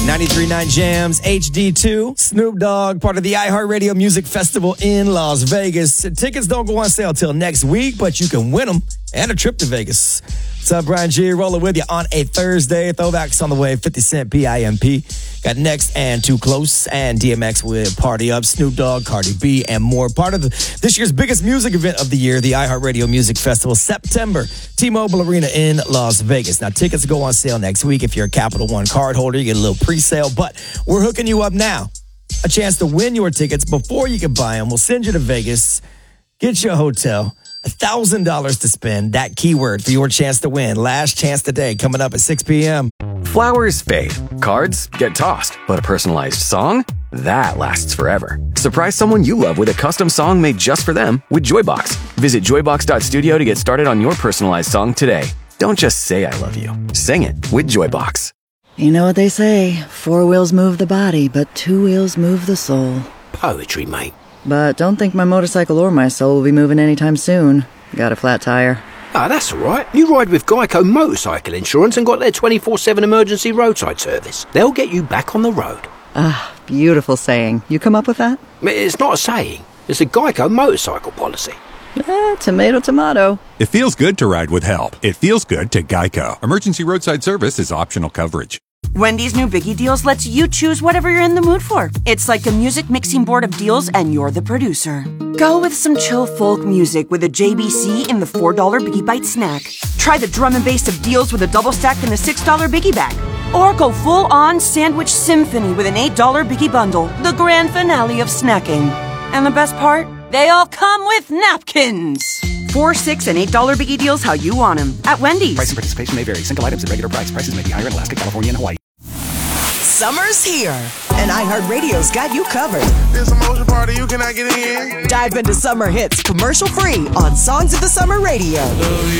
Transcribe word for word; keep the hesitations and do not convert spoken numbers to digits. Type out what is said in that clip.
ninety-three point nine Jams, H D two, Snoop Dogg, part of the iHeartRadio Music Festival in Las Vegas. Tickets don't go on sale till next week, but you can win them and a trip to Vegas. What's up, Brian G? Rolling with you on a Thursday. Throwbacks on the way, fifty Cent, P I M P. Got Next and Too Close, and D M X with Party Up, Snoop Dogg, Cardi B, and more. Part of the, this year's biggest music event of the year, the iHeartRadio Music Festival, September, T-Mobile Arena in Las Vegas. Now, tickets go on sale next week. If you're a Capital One card holder, you get a little pre-sale, but we're hooking you up now. A chance to win your tickets before you can buy them. We'll send you to Vegas, get you a hotel, one thousand dollars to spend. That keyword for your chance to win. Last chance today, coming up at six p.m. Flowers fade, cards get tossed, but a personalized song? That lasts forever. Surprise someone you love with a custom song made just for them with Joybox. Visit joybox dot studio to get started on your personalized song today. Don't just say I love you. Sing it with Joybox. You know what they say, four wheels move the body, but two wheels move the soul. Poetry, mate. But don't think my motorcycle or my soul will be moving anytime soon. Got a flat tire. Ah, that's all right. You ride with Geico Motorcycle Insurance and got their twenty-four seven emergency roadside service. They'll get you back on the road. Ah, beautiful saying. You come up with that? It's not a saying. It's a Geico motorcycle policy. Eh, tomato, tomato. It feels good to ride with help. It feels good to Geico. Emergency roadside service is optional coverage. Wendy's new Biggie Deals lets you choose whatever you're in the mood for. It's like a music mixing board of deals, and you're the producer. Go with some chill folk music with a J B C in the four dollar Biggie Bite snack. Try the drum and bass of deals with a double stack in the six dollar Biggie Bag. Or go full-on sandwich symphony with an eight dollar Biggie Bundle, the grand finale of snacking. And the best part? They all come with napkins. Four, six, and eight dollar Biggie Deals how you want them at Wendy's. Price and participation may vary. Single items at regular price. Prices may be higher in Alaska, California, and Hawaii. Summer's here, and iHeartRadio's got you covered. There's a motion party you cannot get in. Dive into summer hits commercial-free on Songs of the Summer Radio.